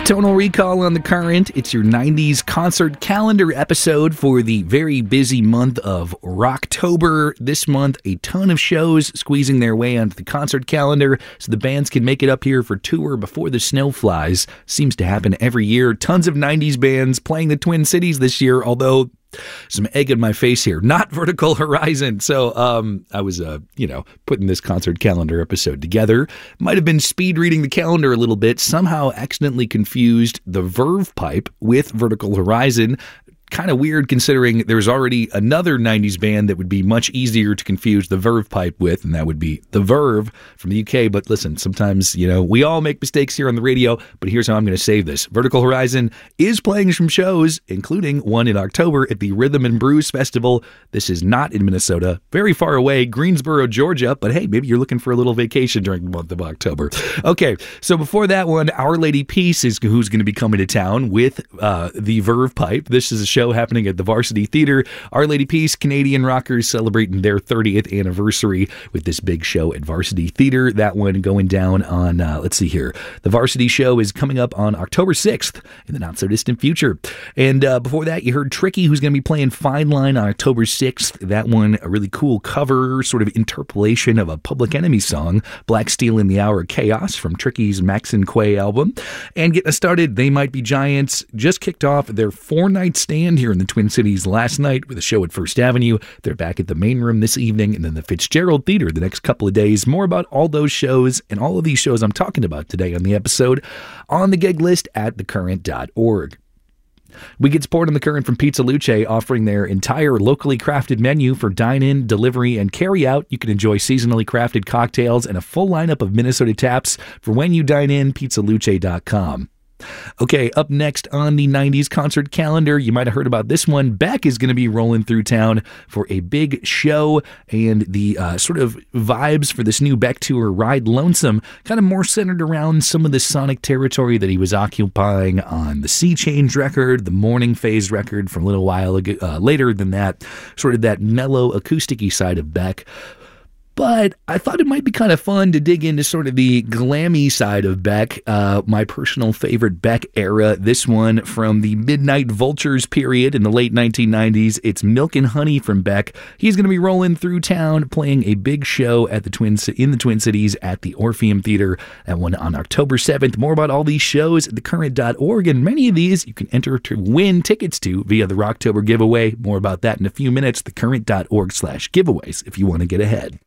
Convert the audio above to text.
Tonal Recall on the Current. It's your 90s concert calendar episode for the very busy month of Rocktober. This month, a ton of shows squeezing their way onto the concert calendar so the bands can make it up here for tour before the snow flies. Seems to happen every year. Tons of 90s bands playing the Twin Cities this year, although some egg in my face here. Not Vertical Horizon. So I was, putting this concert calendar episode together. Might have been speed reading the calendar a little bit. Somehow accidentally confused the Verve Pipe with Vertical Horizon. Kind of weird considering there's already another 90s band that would be much easier to confuse the Verve Pipe with, and that would be The Verve from the UK. But listen, sometimes, we all make mistakes here on the radio, but here's how I'm going to save this. Vertical Horizon is playing some shows, including one in October at the Rhythm and Brews Festival. This is not in Minnesota, very far away, Greensboro, Georgia, but hey, maybe you're looking for a little vacation during the month of October. Okay, so before that one, Our Lady Peace is who's going to be coming to town with the Verve Pipe. This is a show happening at the Varsity Theater. Our Lady Peace, Canadian rockers celebrating their 30th anniversary with this big show at Varsity Theater. That one going down on, let's see here. The Varsity show is coming up on October 6th in the not so distant future. And before that, you heard Tricky, who's going to be playing Fine Line on October 6th. That one, a really cool cover, sort of interpolation of a Public Enemy song, Black Steel in the Hour of Chaos from Tricky's Max and Quay album. And getting us started, They Might Be Giants just kicked off their 4-night stand here in the Twin Cities last night with a show at First Avenue. They're back at the Main Room this evening and then the Fitzgerald Theater the next couple of days. More about all those shows and all of these shows I'm talking about today on the episode on the gig list at thecurrent.org. We get support on The Current from Pizza Luce, offering their entire locally crafted menu for dine-in, delivery, and carry-out. You can enjoy seasonally crafted cocktails and a full lineup of Minnesota taps for when you dine in, pizzaluce.com. Okay, up next on the 90s concert calendar, you might have heard about this one. Beck is going to be rolling through town for a big show, and the sort of vibes for this new Beck tour, Ride Lonesome, kind of more centered around some of the sonic territory that he was occupying on the Sea Change record, the Morning Phase record from a little while ago, later than that, sort of that mellow acoustic-y side of Beck. But I thought it might be kind of fun to dig into sort of the glammy side of Beck, my personal favorite Beck era. This one from the Midnight Vultures period in the late 1990s. It's Milk and Honey from Beck. He's going to be rolling through town, playing a big show at the Twin Cities at the Orpheum Theater. That one on October 7th. More about all these shows at thecurrent.org, and many of these you can enter to win tickets to via the Rocktober giveaway. More about that in a few minutes. Thecurrent.org/giveaways if you want to get ahead.